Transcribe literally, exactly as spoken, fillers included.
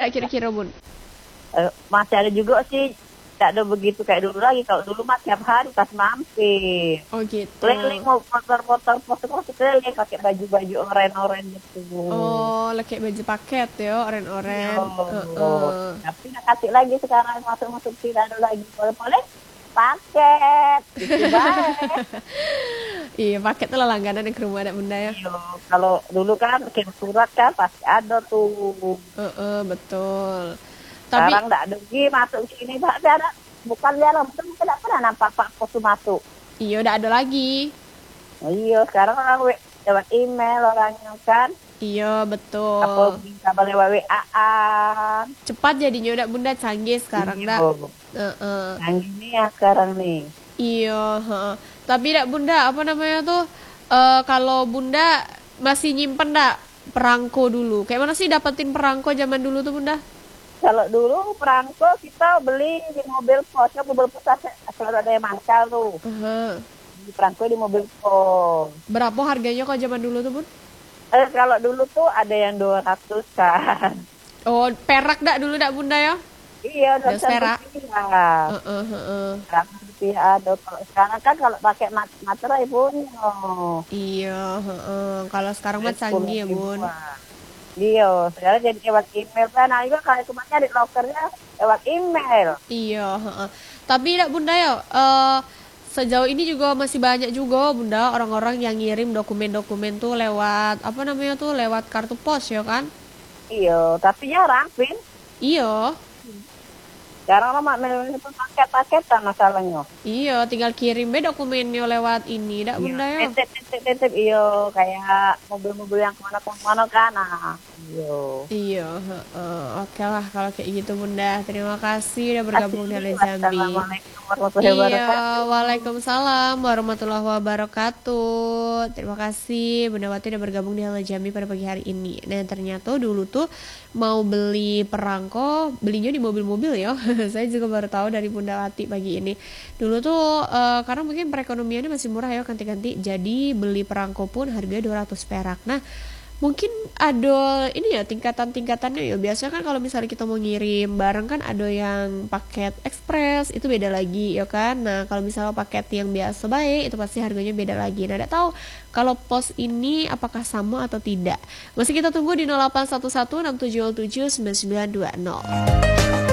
nggak kira-kira Bun? Eh, masih ada juga sih, tidak ada begitu kayak dulu lagi. Kalau dulu mah tiap hari pas mampir. Oh gitu. Keliling mau motor-motor pos-pos keliling pakai baju-baju oren-oren gitu. Oh, lagi baju paket ya, oren-oren. Oh, Heeh. tapi nggak kasih lagi sekarang masuk-masuk tidak ada lagi. Boleh-boleh paket, gitu baik. Iya, paket tuh lah langganan yang ke rumah ada bunda ya. Iya, kalau dulu kan kirim surat kan pasti ada tuh. Heeh, betul. Tapi Sekarang nggak ada lagi masuk sini, Pak. Ada, bukan jarang, betul mungkin nggak pernah nampak Pak Pos masuk. iya udah ada lagi. Oh, iya, sekarang orang we- lewat email orangnya kan. Iya, Apa betul. bisa lewat W A-an. Cepat jadinya udah bunda, canggih sekarang dah. Iya, Heeh. yang gini ya sekarang nih. Iya, heeh. Tapi dak bunda, apa namanya tuh? Eh kalau bunda masih nyimpen dak perangko dulu? Kayak mana sih dapetin perangko zaman dulu tuh bunda? Kalau dulu perangko kita beli di mobil pos, kan mobil pos ada- selalu ada yang mangkal tuh. Heeh. Di perangko di mobil pos. Berapa harganya kalau zaman dulu tuh bun? Eh, kalau dulu tuh ada yang dua ratus kan. Oh, perak dak dulu dak bunda ya? Iya, dua Dos ratus perak. rupiah. Heeh, heeh. Seratus rupiah ada. Kalau sekarang kan kalau pakai mat- materai punya. Iya, heeh. Kalau sekarang mah sepuluh canggih ya bun. ribuan. Iya, sekarang jadi lewat email kan. Nah, juga kalau cuma di lokernya lewat email. Iya, heeh. Tapi dak bunda ya, eh sejauh ini juga masih banyak juga bunda orang-orang yang ngirim dokumen-dokumen tuh lewat apa namanya tuh lewat kartu pos ya kan? Iya, tapi jarang, Vin. Iya, Jarang lama itu paket-paketan masalahnya. iya tinggal kirim be dokumennya lewat ini dak Iya, bunda ya. titip, titip, titip. Iya, kayak mobil-mobil yang kemana-kemana kan. Nah, iya. Iya, heeh. Oke lah kalau kayak gitu bunda. Terima kasih udah bergabung Asik. dari Jambi. Assalamualaikum warahmatullahi Iya, wabarakatuh. waalaikumsalam warahmatullahi wabarakatuh. Terima kasih Bunda Wati udah bergabung di Halo Jambi pada pagi hari ini. Nah, ternyata dulu tuh mau beli perangko, belinya di mobil-mobil ya. Saya juga baru tahu dari Bunda Wati pagi ini. Dulu tuh eh, karena mungkin perekonomiannya masih murah ya ganti-ganti. Jadi beli perangko pun harganya dua ratus perak. Nah, mungkin ada ini ya tingkatan-tingkatannya ya. Biasanya kan kalau misalnya kita mau ngirim barang kan ada yang paket ekspres itu beda lagi ya kan. Nah kalau misalnya paket yang biasa baik itu pasti harganya beda lagi. Nah tidak tahu kalau pos ini apakah sama atau tidak. Masih kita tunggu di nol delapan satu satu enam tujuh tujuh sembilan sembilan dua nol.